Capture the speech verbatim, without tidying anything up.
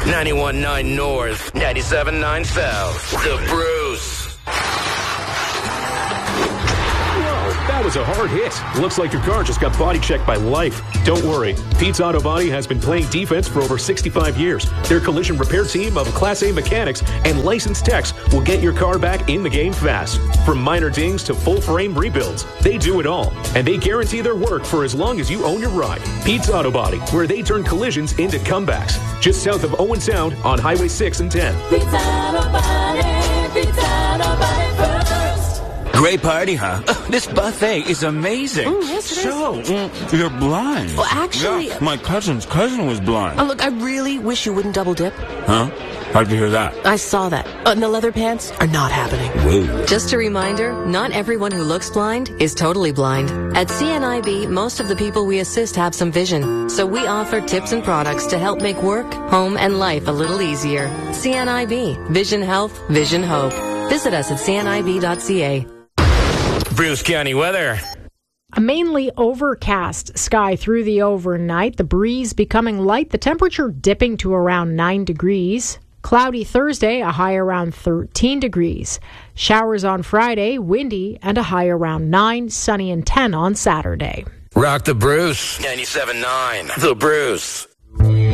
ninety-one point nine North, ninety-seven point nine South. The Bruce. That was a hard hit. Looks like your car just got body checked by life. Don't worry. Pete's Auto Body has been playing defense for over sixty-five years. Their collision repair team of Class A mechanics and licensed techs will get your car back in the game fast. From minor dings to full frame rebuilds, they do it all. And they guarantee their work for as long as you own your ride. Pete's Auto Body, where they turn collisions into comebacks. Just south of Owen Sound on Highway six and ten. Pete's Auto Body, Pete's Auto Body first. Great party, huh? Oh, this buffet is amazing. Mm, yes, it so, is. Mm, you're blind. Well, actually... Yeah, my cousin's cousin was blind. Oh, look, I really wish you wouldn't double dip. Huh? How'd you hear that? I saw that. Uh, and the leather pants are not happening. Whoa. Just a reminder, not everyone who looks blind is totally blind. At C N I B, most of the people we assist have some vision. So we offer tips and products to help make work, home, and life a little easier. C N I B. Vision Health, Vision Hope. Visit us at c n i b dot c a. Bruce County weather. A mainly overcast sky through the overnight. The breeze becoming light. The temperature dipping to around nine degrees. Cloudy Thursday, a high around thirteen degrees. Showers on Friday, windy, and a high around nine. Sunny and ten on Saturday. Rock the Bruce. ninety-seven point nine. The Bruce.